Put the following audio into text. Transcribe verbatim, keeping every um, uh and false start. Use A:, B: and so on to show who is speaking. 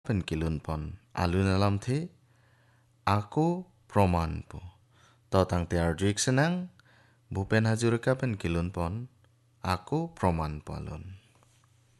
A: pen kilun pon alun alam the aku proman po. To tang te arjuik senang Bhupen Hazarika pen kilun pon aku proman po alun.